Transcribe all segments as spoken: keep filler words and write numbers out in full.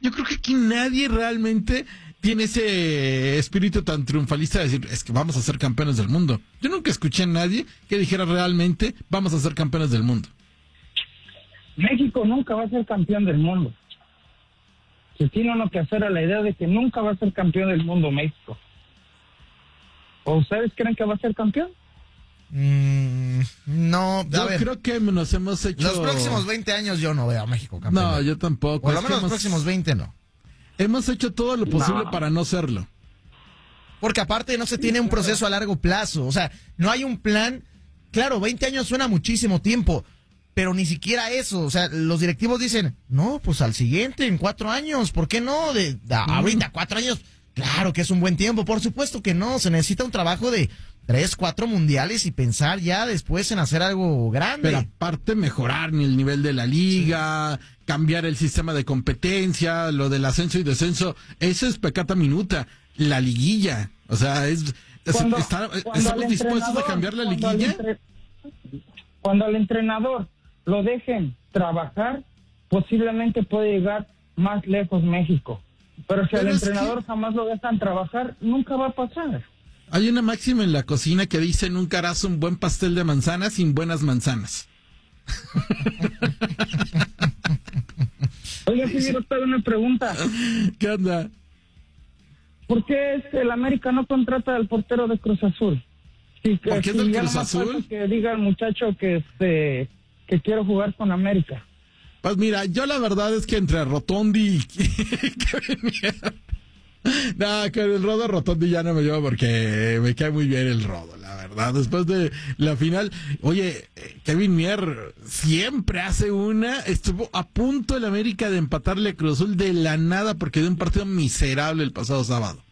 yo creo que aquí nadie realmente tiene ese espíritu tan triunfalista de decir, es que vamos a ser campeones del mundo. Yo nunca escuché a nadie que dijera realmente, vamos a ser campeones del mundo. México nunca va a ser campeón del mundo. Se tiene uno que hacer a la idea de que nunca va a ser campeón del mundo México. ¿O ustedes creen que va a ser campeón? Mm, no, yo ver, creo que nos hemos hecho... Los próximos veinte años yo no veo a México campeón. No, yo tampoco. Por lo es menos hemos, los próximos veinte no. Hemos hecho todo lo posible no. para no serlo. Porque aparte no se tiene un proceso a largo plazo. O sea, no hay un plan. Claro, veinte años suena muchísimo tiempo, pero ni siquiera eso. O sea, los directivos dicen, no, pues al siguiente, en cuatro años. ¿Por qué no? De, de ahorita, cuatro años. Claro que es un buen tiempo. Por supuesto que no. Se necesita un trabajo de tres, cuatro mundiales y pensar ya después en hacer algo grande. Pero aparte mejorar el nivel de la liga, sí. cambiar el sistema de competencia, lo del ascenso y descenso, eso es pecata minuta. La liguilla, o sea, es cuando, está, cuando ¿estamos dispuestos a cambiar la cuando liguilla? Al entre, cuando al entrenador lo dejen trabajar, posiblemente puede llegar más lejos México. Pero si Pero al entrenador que... jamás lo dejan trabajar, nunca va a pasar. Hay una máxima en la cocina que dice, nunca harás un buen pastel de manzanas sin buenas manzanas. Oiga, si quiero hacer una pregunta. ¿Qué onda? ¿Por qué es que el América no contrata al portero de Cruz Azul? Si, ¿Por qué si es del Cruz Azul? Que diga el muchacho que este que quiero jugar con América. Pues mira, yo la verdad es que entre Rotondi y Kevin Mier... No, con el Rodo Rotondi ya no me llevo porque me cae muy bien el Rodo, la verdad. Después de la final, oye, Kevin Mier siempre hace una. Estuvo a punto el América de empatarle a Cruz Azul de la nada porque dio un partido miserable el pasado sábado.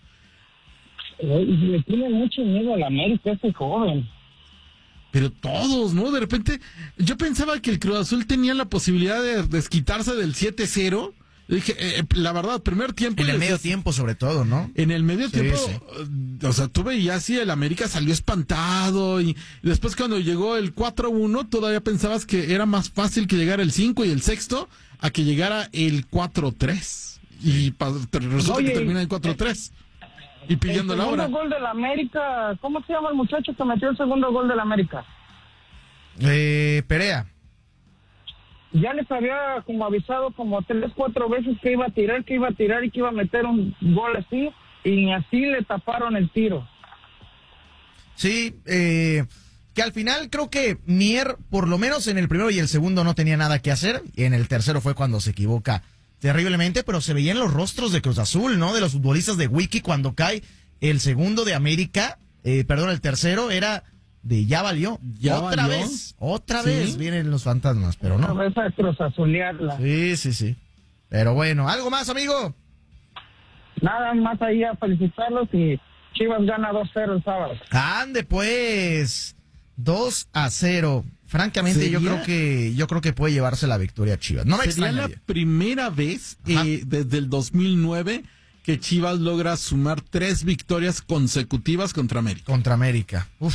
Y le tiene mucho miedo al América ese joven. Pero todos, ¿no? De repente, yo pensaba que el Cruz Azul tenía la posibilidad de desquitarse del siete cero. Dije, eh, la verdad, primer tiempo... En el medio tiempo, sobre todo, ¿no? En el medio sí, tiempo, sí. o sea, tú veías así, el América salió espantado y después cuando llegó el cuatro uno, todavía pensabas que era más fácil que llegara el cinco y el sexto a que llegara el cuatro tres. Y pa- resulta Oye, que termina el cuatro tres. Y pidiendo la hora. El segundo gol del América, ¿cómo se llama el muchacho que metió el segundo gol del América? Eh, Perea. Ya les había como avisado como tres, cuatro veces que iba a tirar, que iba a tirar y que iba a meter un gol así, y ni así le taparon el tiro. Sí, eh, que al final creo que Mier, por lo menos en el primero y el segundo no tenía nada que hacer, y en el tercero fue cuando se equivoca terriblemente, pero se veían los rostros de Cruz Azul, ¿no? De los futbolistas de Wiki cuando cae el segundo de América, eh, perdón, el tercero era... de ya valió, ¿Ya otra valió? vez, otra ¿Sí? vez vienen los fantasmas, pero no. Otra vez a cruzazulearla. Sí, sí, sí. Pero bueno, ¿algo más, amigo? Nada más ahí a felicitarlos y Chivas gana dos cero el sábado. Ande pues, dos a cero. Francamente, ¿Sería? yo creo que yo creo que puede llevarse la victoria Chivas. No me Sería la extrañaría. primera vez eh, desde el dos mil nueve que Chivas logra sumar tres victorias consecutivas contra América. Contra América. Uf.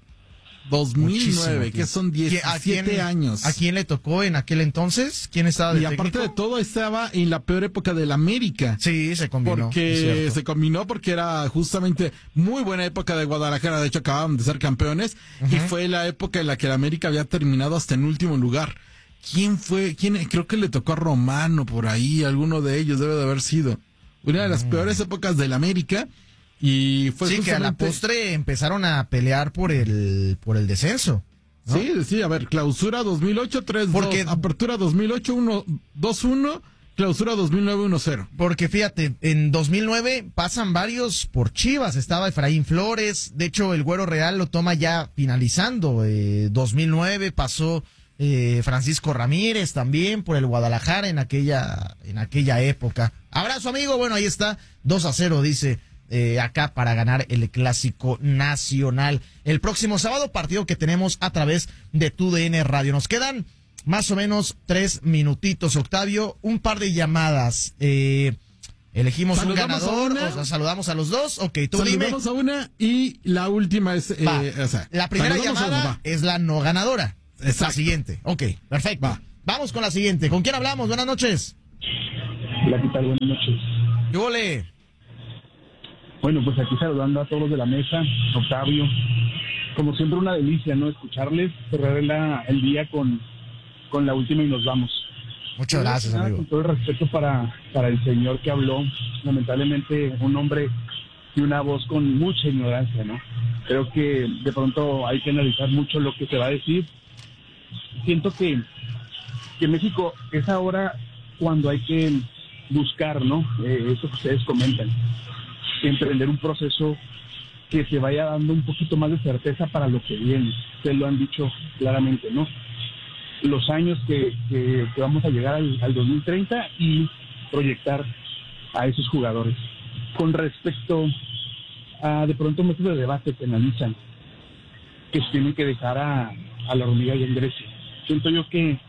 dos mil nueve, Muchísimo. que son diecisiete ¿A quién, años. ¿A quién le tocó en aquel entonces? ¿Quién estaba de Y aparte técnico? de todo, estaba en la peor época del América. Sí, se combinó. Porque es cierto. se combinó porque era justamente muy buena época de Guadalajara. De hecho, acababan de ser campeones. Uh-huh. Y fue la época en la que el América había terminado hasta en último lugar. ¿Quién fue? ¿Quién? Creo que le tocó a Romano por ahí. Alguno de ellos debe de haber sido. Una de las uh-huh. peores épocas del América. Y fue sí, justamente... que a la postre empezaron a pelear por el, por el descenso. ¿No? Sí, sí, a ver, clausura dos mil ocho, tres dos, Porque... apertura dos mil ocho, uno, dos uno, clausura dos mil nueve, uno cero. Porque fíjate, en dos mil nueve pasan varios por Chivas, estaba Efraín Flores, de hecho el Güero Real lo toma ya finalizando, eh, dos mil nueve pasó eh, Francisco Ramírez también por el Guadalajara en aquella, en aquella época. Abrazo amigo, bueno ahí está, dos a cero dice... Eh, acá para ganar el Clásico Nacional. El próximo sábado, partido que tenemos a través de Tu D N Radio. Nos quedan más o menos tres minutitos, Octavio. Un par de llamadas. Eh, elegimos un ganador. O sea, saludamos a los dos. Ok, tú dime. Saludamos a una y la última es... Eh, o sea, la primera llamada es la no ganadora. Es la siguiente. Ok, perfecto. Va. Vamos con la siguiente. ¿Con quién hablamos? Buenas noches. Hola, ¿qué tal? Buenas noches. ¡Yole! Bueno, pues aquí saludando a todos los de la mesa, Octavio. Como siempre, una delicia, ¿no? Escucharles, cerrar la, el día con, con la última y nos vamos. Muchas gracias, nada, amigo. Con todo el respeto para, para el señor que habló, lamentablemente un hombre y una voz con mucha ignorancia, ¿no? Creo que de pronto hay que analizar mucho lo que se va a decir. Siento que, que México es ahora cuando hay que buscar, ¿no? Eh, eso que ustedes comentan, emprender un proceso que se vaya dando un poquito más de certeza para lo que viene. Ustedes lo han dicho claramente, ¿no? Los años que, que, que vamos a llegar al, al dos mil treinta y proyectar a esos jugadores. Con respecto a de pronto métodos de debate que analizan, que se tienen que dejar a, a la hormiga y en Grecia. Siento yo que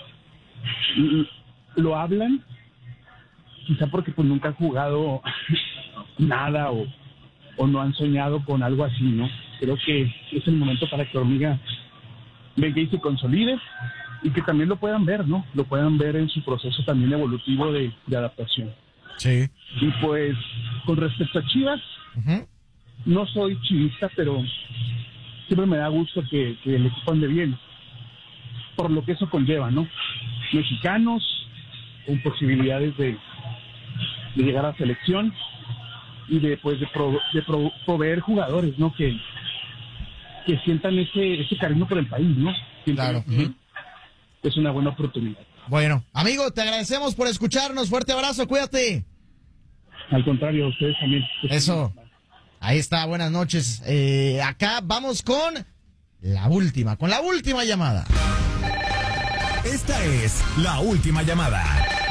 lo hablan, quizá porque pues nunca han jugado nada o, o no han soñado con algo así, ¿no? Creo que es el momento para que Hormiga venga y se consolide y que también lo puedan ver, ¿no? Lo puedan ver en su proceso también evolutivo de, de adaptación. Sí. Y pues, con respecto a Chivas, uh-huh. no soy chivista, pero siempre me da gusto que, que el equipo ande bien, por lo que eso conlleva, ¿no? Mexicanos con posibilidades de, de llegar a selección y de, pues, de, pro, de pro, proveer jugadores, ¿no? Que, que sientan ese, ese cariño por el país, ¿no? Sientan claro. Uh-huh. Es una buena oportunidad. Bueno, amigo, te agradecemos por escucharnos. Fuerte abrazo, cuídate. Al contrario, ustedes también. Eso. Ahí está, buenas noches. Eh, acá vamos con la última, con la última llamada. Esta es la última llamada.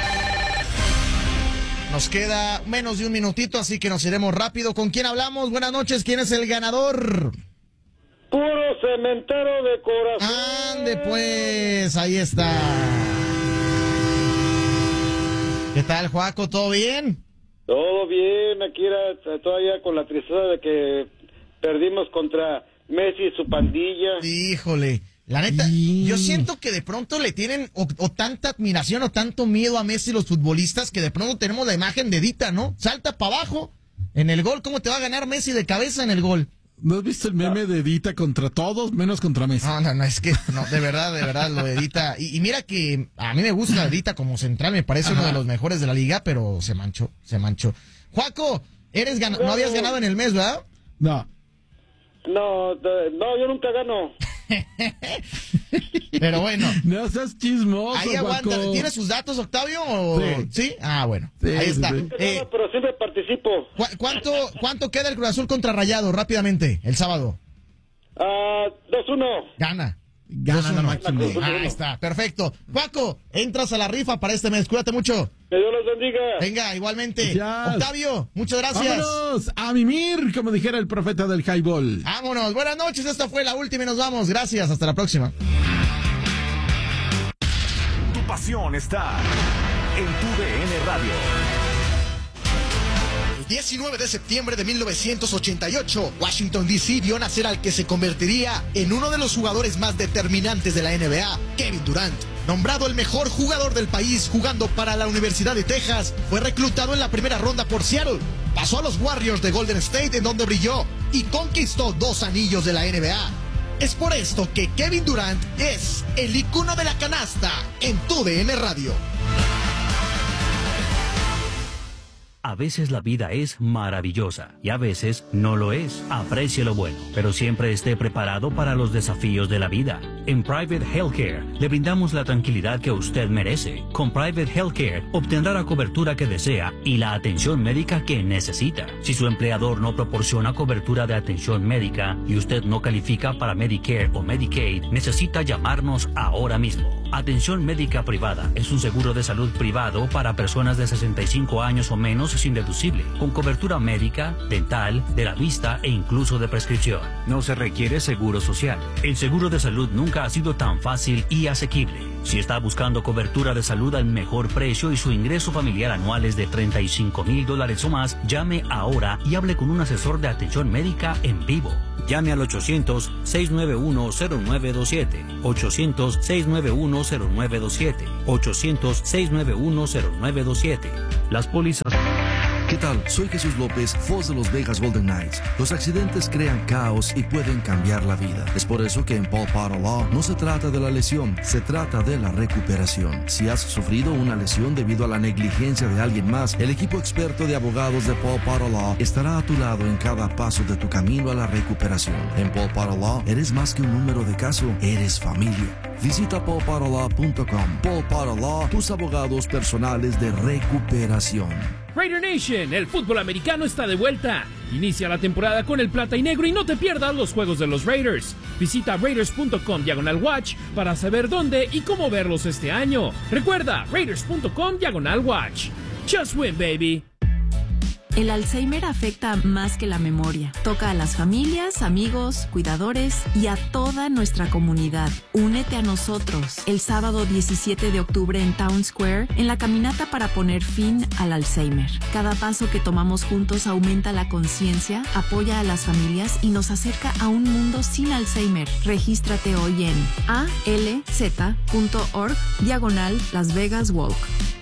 Nos queda menos de un minutito, así que nos iremos rápido. ¿Con quién hablamos? Buenas noches, ¿quién es el ganador? Puro cementero de corazón. Ande pues, ahí está. ¿Qué tal, Joaco? ¿Todo bien? Todo bien, aquí era todavía con la tristeza de que perdimos contra Messi y su pandilla. Híjole, la neta, sí. Yo siento que de pronto le tienen o, o tanta admiración o tanto miedo a Messi los futbolistas que de pronto tenemos la imagen de Dita, ¿no? Salta para abajo en el gol, ¿cómo te va a ganar Messi de cabeza en el gol? ¿No has visto el meme no. de Dita contra todos, menos contra Messi? No, no, no, es que, no, de verdad, de verdad, lo de Dita. Y, y mira que a mí me gusta Dita como central, me parece Ajá. uno de los mejores de la liga, pero se manchó, se manchó. Joaco, eres gan- no habías ganado en el mes, ¿verdad? No. No, no, yo nunca gano. Pero bueno. No seas chismoso, ahí aguanta. Joaco. ¿Tienes sus datos, Octavio? O... Sí. ¿Sí? Ah, bueno. Sí, ahí está. sí. Eh, no, pero siempre participo. ¿cu- cuánto, ¿Cuánto queda el Cruz Azul contra Rayado rápidamente el sábado? Ah, uh, dos uno. Gana. Gana la máquina. Ahí está, perfecto. Joaco, entras a la rifa para este mes. Cuídate mucho. Que Dios los bendiga. Venga, igualmente. Ya. Octavio, muchas gracias. Vámonos a mimir, como dijera el profeta del highball. Vámonos. Buenas noches. Esta fue la última y nos vamos. Gracias. Hasta la próxima. Tu pasión está en tu D N Radio. El diecinueve de septiembre de mil novecientos ochenta y ocho, Washington D C vio nacer al que se convertiría en uno de los jugadores más determinantes de la N B A, Kevin Durant. Nombrado el mejor jugador del país jugando para la Universidad de Texas, fue reclutado en la primera ronda por Seattle. Pasó a los Warriors de Golden State, en donde brilló y conquistó dos anillos de la N B A. Es por esto que Kevin Durant es el icono de la canasta en tu D N Radio. A veces la vida es maravillosa y a veces no lo es. Aprecie lo bueno, pero siempre esté preparado para los desafíos de la vida. En Private Healthcare le brindamos la tranquilidad que usted merece. Con Private Healthcare obtendrá la cobertura que desea y la atención médica que necesita. Si su empleador no proporciona cobertura de atención médica y usted no califica para Medicare o Medicaid, necesita llamarnos ahora mismo. Atención médica privada es un seguro de salud privado para personas de sesenta y cinco años o menos sin deducible, con cobertura médica, dental, de la vista e incluso de prescripción. No se requiere seguro social. El seguro de salud nunca ha sido tan fácil y asequible. Si está buscando cobertura de salud al mejor precio y su ingreso familiar anual es de treinta y cinco mil dólares o más, llame ahora y hable con un asesor de atención médica en vivo. Llame al ochocientos, seiscientos noventa y uno, cero nueve dos siete. ochocientos, seiscientos noventa y uno, cero nueve dos siete. ochocientos, seiscientos noventa y uno, cero nueve dos siete. Las pólizas... ¿Qué tal? Soy Jesús López, voz de los Vegas Golden Knights. Los accidentes crean caos y pueden cambiar la vida. Es por eso que en Paul Potter Law no se trata de la lesión, se trata de la recuperación. Si has sufrido una lesión debido a la negligencia de alguien más, el equipo experto de abogados de Paul Potter Law estará a tu lado en cada paso de tu camino a la recuperación. En Paul Potter Law eres más que un número de caso, eres familia. Visita paul potter law punto com. Paul Potter Law, tus abogados personales de recuperación. Raider Nation, el fútbol americano está de vuelta. Inicia la temporada con el plata y negro y no te pierdas los juegos de los Raiders. Visita raiders punto com diagonal watch para saber dónde y cómo verlos este año. Recuerda, raiders punto com diagonal watch. Just win, baby. El Alzheimer afecta más que la memoria. Toca a las familias, amigos, cuidadores y a toda nuestra comunidad. Únete a nosotros el sábado diecisiete de octubre en Town Square en la caminata para poner fin al Alzheimer. Cada paso que tomamos juntos aumenta la conciencia, apoya a las familias y nos acerca a un mundo sin Alzheimer. Regístrate hoy en alz.org diagonal Las Vegas Walk.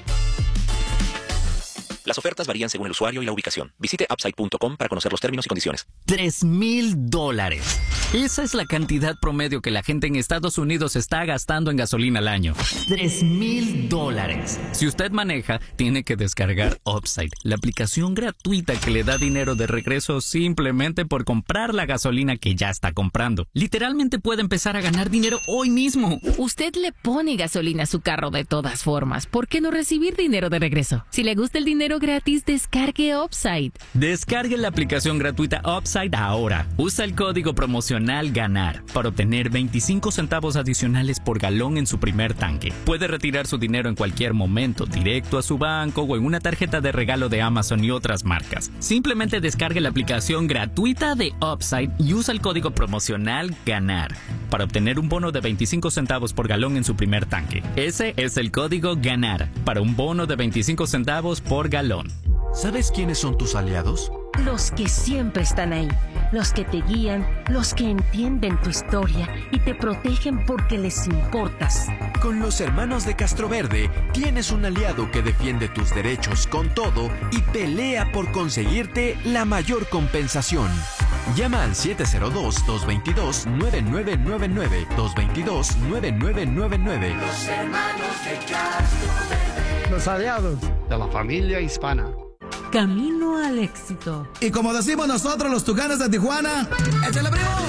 Las ofertas varían según el usuario y la ubicación. Visite upside punto com para conocer los términos y condiciones. Tres mil dólares. Esa es la cantidad promedio que la gente en Estados Unidos está gastando en gasolina al año. Tres mil dólares. Si usted maneja, tiene que descargar Upside, la aplicación gratuita que le da dinero de regreso simplemente por comprar la gasolina que ya está comprando. Literalmente puede empezar a ganar dinero hoy mismo. Usted le pone gasolina a su carro de todas formas. ¿Por qué no recibir dinero de regreso? Si le gusta el dinero gratis, descargue Upside. Descargue la aplicación gratuita Upside ahora. Usa el código promocional GANAR para obtener veinticinco centavos adicionales por galón en su primer tanque. Puede retirar su dinero en cualquier momento, directo a su banco o en una tarjeta de regalo de Amazon y otras marcas. Simplemente descargue la aplicación gratuita de Upside y usa el código promocional GANAR para obtener un bono de veinticinco centavos por galón en su primer tanque. Ese es el código GANAR para un bono de veinticinco centavos por galón. ¿Sabes quiénes son tus aliados? Los que siempre están ahí, los que te guían, los que entienden tu historia y te protegen porque les importas. Con los hermanos de Castroverde tienes un aliado que defiende tus derechos con todo y pelea por conseguirte la mayor compensación. Llama al siete cero dos, dos dos dos, nueve nueve nueve nueve, dos dos dos, nueve nueve nueve nueve. Los hermanos de Castroverde. Los aliados de la familia hispana. Camino al éxito. Y como decimos nosotros los Tucanes de Tijuana, ¡échale, primo!